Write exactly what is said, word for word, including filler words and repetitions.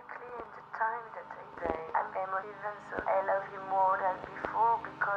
exactly in the time that I die. I'm emotive and so I love you more than before because